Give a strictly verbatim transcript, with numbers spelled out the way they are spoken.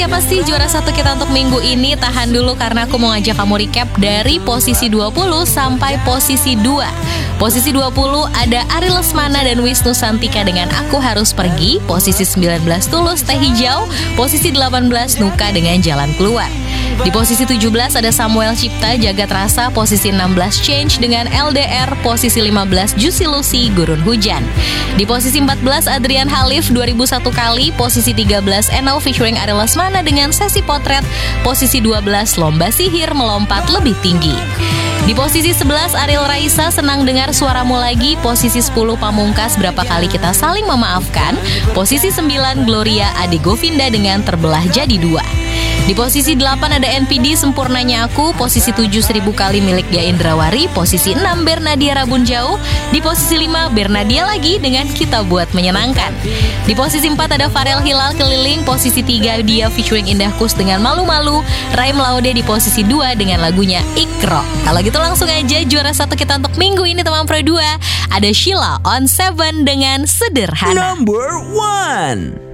siapa sih juara satu kita untuk minggu ini? Tahan dulu karena aku mau ngajak kamu recap dari posisi dua puluh sampai posisi dua. Posisi dua puluh ada Ari Lesmana dan Wisnu Santika dengan Aku Harus Pergi. Posisi sembilan belas Tulus Teh Hijau. Posisi delapan belas Nuka dengan Jalan Keluar. Di posisi tujuh belas ada Samuel Cipta Jagat Rasa. Posisi enam belas Change dengan L D R. Posisi lima belas Juicy Lucy Gurun Hujan. Di posisi empat belas Adrian Halif dua ribu satu Kali. Posisi tiga belas Enel featuring Ari Lesmana dengan Sesi Potret. Posisi dua belas Lomba Sihir Melompat Lebih Tinggi. Di posisi sebelas Ariel Raisa Senang Dengar Suaramu Lagi. Posisi sepuluh Pamungkas Berapa Kali Kita Saling Memaafkan. Posisi sembilan Gloria Ade Govinda dengan Terbelah Jadi Dua. Di posisi delapan ada N P D Sempurnanya Aku. Posisi tujuh Seribu Kali milik Dia Indrawari. Posisi enam Bernadia Rabun Jauh. Di posisi lima Bernadia lagi dengan Kita Buat Menyenangkan. Di posisi empat ada Farel Hilal Keliling. Posisi tiga Dia featuring Indah Kus dengan Malu Malu. Raim Laude di posisi dua dengan lagunya Ikro. Kalau gitu langsung aja juara satu kita untuk minggu ini teman Pro dua. Ada Sheila on Seven dengan Sederhana. Number one.